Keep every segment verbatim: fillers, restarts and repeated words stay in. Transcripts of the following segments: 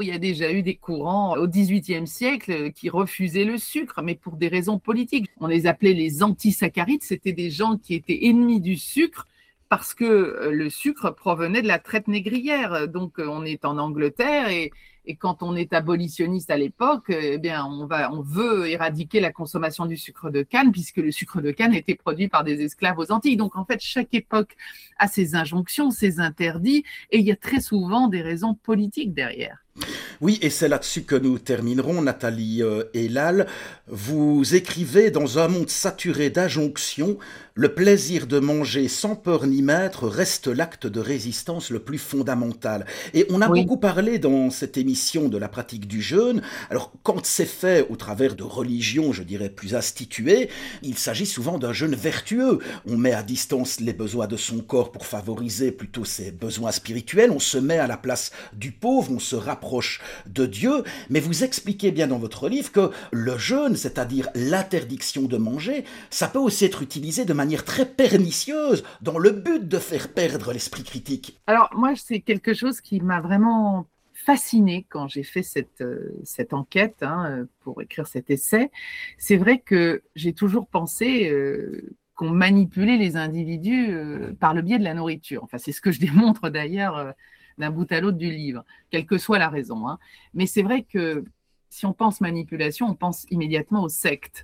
Il y a déjà eu des courants au dix-huitième siècle qui refusaient le sucre, mais pour des raisons politiques. On les appelait les antisaccharides, c'était des gens qui étaient ennemis du sucre parce que le sucre provenait de la traite négrière. Donc on est en Angleterre et, et quand on est abolitionniste à l'époque, eh bien on, va, on veut éradiquer la consommation du sucre de canne puisque le sucre de canne était produit par des esclaves aux Antilles. Donc en fait, chaque époque a ses injonctions, ses interdits et il y a très souvent des raisons politiques derrière. Oui, et c'est là-dessus que nous terminerons, Nathalie euh, Elal. Vous écrivez dans un monde saturé d'injonctions, le plaisir de manger sans peur ni maître reste l'acte de résistance le plus fondamental. Et on a Oui. beaucoup parlé dans cette émission de la pratique du jeûne. Alors, quand c'est fait au travers de religions, je dirais, plus instituées, il s'agit souvent d'un jeûne vertueux. On met à distance les besoins de son corps pour favoriser plutôt ses besoins spirituels. On se met à la place du pauvre, on se rapproche de Dieu, mais vous expliquez bien dans votre livre que le jeûne, c'est-à-dire l'interdiction de manger, ça peut aussi être utilisé de manière très pernicieuse dans le but de faire perdre l'esprit critique. Alors moi, c'est quelque chose qui m'a vraiment fascinée quand j'ai fait cette, euh, cette enquête hein, pour écrire cet essai. C'est vrai que j'ai toujours pensé euh, qu'on manipulait les individus euh, par le biais de la nourriture. Enfin, c'est ce que je démontre d'ailleurs euh, d'un bout à l'autre du livre, quelle que soit la raison. Hein. Mais c'est vrai que si on pense manipulation, on pense immédiatement aux sectes.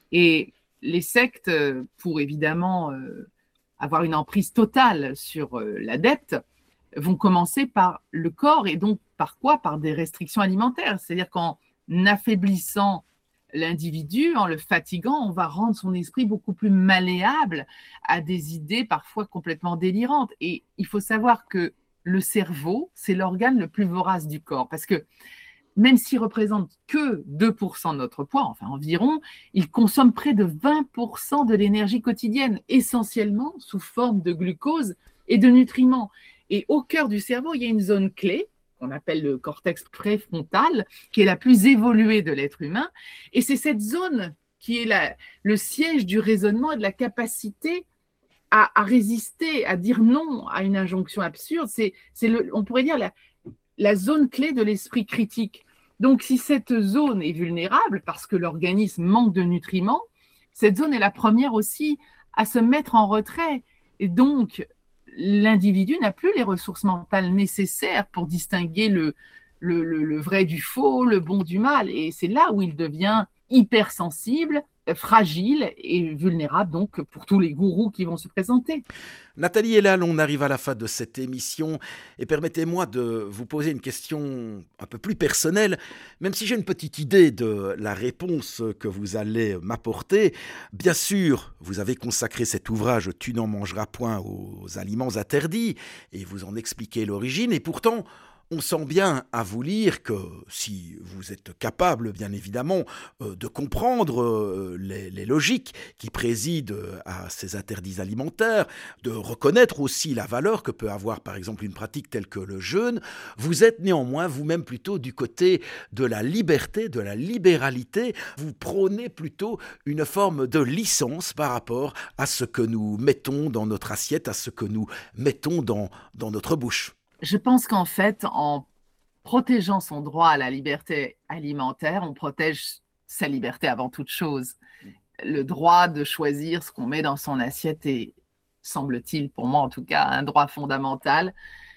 Et les sectes, pour évidemment euh, avoir une emprise totale sur euh, l'adepte, vont commencer par le corps et donc par quoi? Par des restrictions alimentaires. C'est-à-dire qu'en affaiblissant l'individu, en le fatiguant, on va rendre son esprit beaucoup plus malléable à des idées parfois complètement délirantes. Et il faut savoir que le cerveau, c'est l'organe le plus vorace du corps parce que même s'il représente que deux pour cent de notre poids, enfin environ, il consomme près de vingt pour cent de l'énergie quotidienne, essentiellement sous forme de glucose et de nutriments. Et au cœur du cerveau, il y a une zone clé, qu'on appelle le cortex préfrontal, qui est la plus évoluée de l'être humain. Et c'est cette zone qui est la, le siège du raisonnement et de la capacité à, à résister, à dire non à une injonction absurde. C'est, c'est le, on pourrait dire la, la zone clé de l'esprit critique. Donc, si cette zone est vulnérable parce que l'organisme manque de nutriments, cette zone est la première aussi à se mettre en retrait. Et donc, l'individu n'a plus les ressources mentales nécessaires pour distinguer le, le, le, le vrai du faux, le bon du mal. Et c'est là où il devient hypersensible, fragile et vulnérable donc pour tous les gourous qui vont se présenter. Nathalie Elal, on arrive à la fin de cette émission et permettez-moi de vous poser une question un peu plus personnelle, même si j'ai une petite idée de la réponse que vous allez m'apporter. Bien sûr, vous avez consacré cet ouvrage « Tu n'en mangeras point » aux aliments interdits et vous en expliquez l'origine et pourtant, on sent bien à vous lire que si vous êtes capable, bien évidemment, euh, de comprendre euh, les, les logiques qui président à ces interdits alimentaires, de reconnaître aussi la valeur que peut avoir, par exemple, une pratique telle que le jeûne, vous êtes néanmoins vous-même plutôt du côté de la liberté, de la libéralité. Vous prônez plutôt une forme de licence par rapport à ce que nous mettons dans notre assiette, à ce que nous mettons dans, dans notre bouche. Je pense qu'en fait, en protégeant son droit à la liberté alimentaire, on protège sa liberté avant toute chose. Le droit de choisir ce qu'on met dans son assiette est, semble-t-il, pour moi en tout cas, un droit fondamental.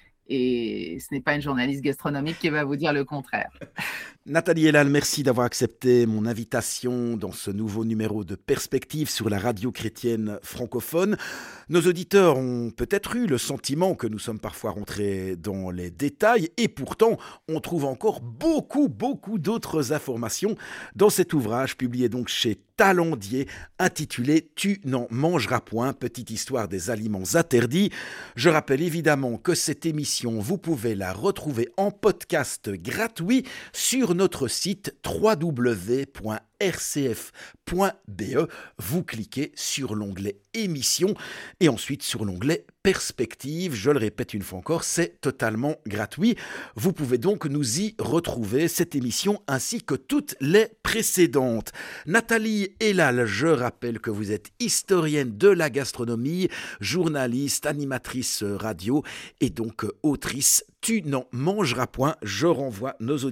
Et ce n'est pas une journaliste gastronomique qui va vous dire le contraire. Nathalie Elal, merci d'avoir accepté mon invitation dans ce nouveau numéro de Perspective sur la radio chrétienne francophone. Nos auditeurs ont peut-être eu le sentiment que nous sommes parfois rentrés dans les détails et pourtant on trouve encore beaucoup, beaucoup d'autres informations dans cet ouvrage publié donc chez Talendier intitulé « Tu n'en mangeras point, petite histoire des aliments interdits ». Je rappelle évidemment que cette émission, vous pouvez la retrouver en podcast gratuit sur sur notre site w w w point r c f point b e. Vous cliquez sur l'onglet émissions et ensuite sur l'onglet perspective. Je le répète une fois encore, c'est totalement gratuit. Vous pouvez donc nous y retrouver, cette émission ainsi que toutes les précédentes. Nathalie Elal, je rappelle que vous êtes historienne de la gastronomie, journaliste, animatrice radio et donc autrice Tu n'en mangeras point. Je renvoie nos auditeurs